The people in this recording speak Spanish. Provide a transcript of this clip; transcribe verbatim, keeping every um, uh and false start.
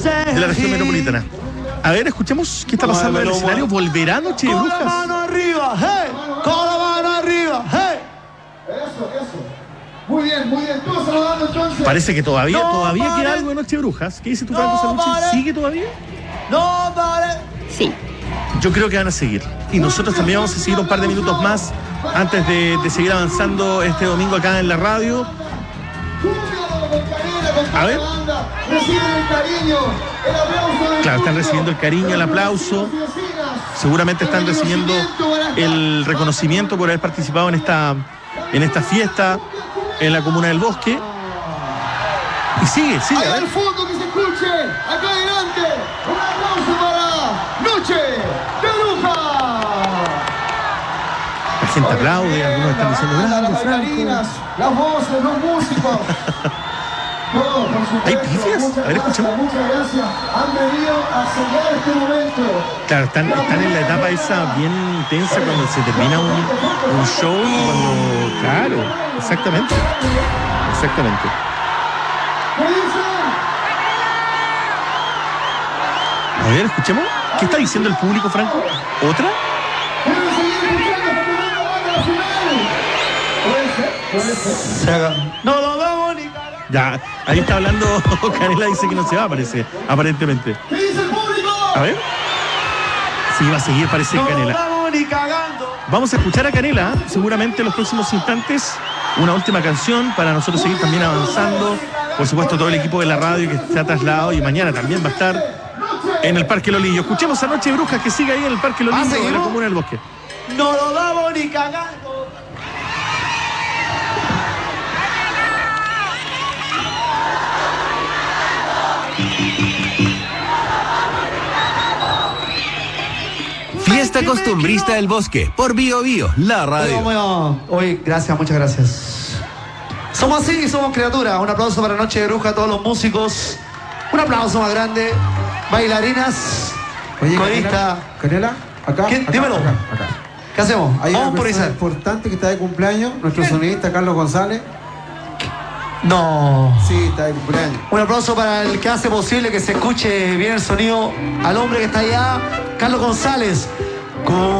de la región metropolitana. A ver, escuchemos qué está pasando en el escenario. ¿Volverá Noche de Brujas? Con la mano arriba, hey. Con la mano arriba, hey. Eso, eso. Muy bien, muy bien. Todos saludando entonces. Parece que todavía, No, todavía vale. queda algo de Noche de Brujas. ¿Qué dice tu No, Franco Salucci? vale. ¿Sigue todavía? No, vale. Sí. Yo creo que van a seguir. Y nosotros también vamos a seguir un par de minutos más antes de, de seguir avanzando este domingo acá en la radio. A ver. Reciben el cariño, el aplauso de Claro, están recibiendo el cariño, el aplauso. Seguramente están recibiendo el reconocimiento por haber participado en esta, en esta fiesta en la Comuna del Bosque. Y sigue, sigue. Ahí a ver. al fondo que se escuche, acá adelante, un aplauso para Noche de Brujas. La gente aplaude, algunos están diciendo Las grande, bailarinas, Franco. las voces, los músicos. Todos, por supuesto. ¿Hay pifias? Muchas A ver, gracias, escuchemos. muchas gracias. Han venido a sellar este momento. Claro, están, están en la etapa esa bien intensa cuando se termina un, un show y cuando... Claro, exactamente. Exactamente. ¿Qué dicen? A ver, escuchemos. ¿Qué está diciendo el público, Franco? ¿Otra? ¿Pueden seguir escuchando hasta que venga la banda al final? Puede ser, puede ser. Se haga. No lo vemos ni cagando. Ya, ahí está hablando Canela, dice que no se va, parece, aparentemente. ¿Qué dice el público? A ver. Sí, va a seguir, parece No lo Canela. vemos ni cagando. Vamos a escuchar a Canela, seguramente en los próximos instantes. Una última canción para nosotros seguir también avanzando. Por supuesto, todo el equipo de la radio que se ha trasladado y mañana también va a estar en el Parque Lolillo. Escuchemos a Noche de Brujas que sigue ahí en el Parque Lolillo, en la ¿seguimos? Comuna del Bosque. No lo vemos ni cagando. Fiesta Costumbrista del Bosque, por Bio Bio, la radio. Bueno, hoy, gracias, muchas gracias. Somos así, somos criaturas. Un aplauso para Noche de Bruja a todos los músicos. Un aplauso más grande. Bailarinas. Oye, Corista. Canela, acá, ¿Qué? acá, Dímelo. acá, acá. ¿Qué hacemos? Hay Vamos una por persona Izar. importante que está de cumpleaños, nuestro sonidista Carlos González. No. Sí, está de cumpleaños. Un aplauso para el que hace posible que se escuche bien el sonido. Al hombre que está allá, Carlos González. Con